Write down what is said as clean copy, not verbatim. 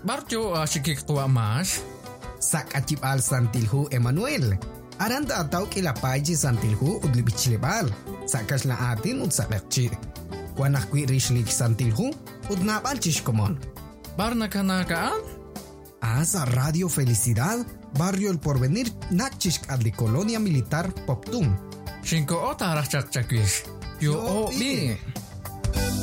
Barjo sikik tua mas. Sak acip al santilhu Emmanuel. Aranda ataw kilapaji santilhu udlibichilebal. Sakas la atin udsakakchi. Wanak kwi rishlik santilhu udnapal chishkomon. Barna kanakaan? Asa Radio Felicidad, Barrio El Porvenir, Nachishk adli Colonia Militar Poptum. Shinko o tarach chakchakwish. Yo o bi.